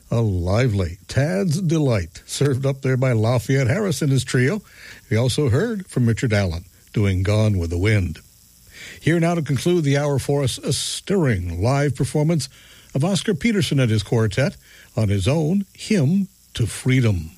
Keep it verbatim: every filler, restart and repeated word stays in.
A lively Tad's Delight, served up there by Lafayette Harris and his trio. We also heard from Richard Allen doing Gone with the Wind. Here now to conclude the hour for us, a stirring live performance of Oscar Peterson and his quartet on his own Hymn to Freedom.